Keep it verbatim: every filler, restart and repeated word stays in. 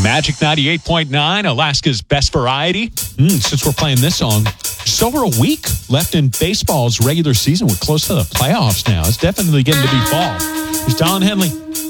Magic ninety-eight point nine, Alaska's best variety. Mm, since we're playing this song, just over a week left in baseball's regular season. We're close to the playoffs now. It's definitely getting to be fall. Here's Don Henley.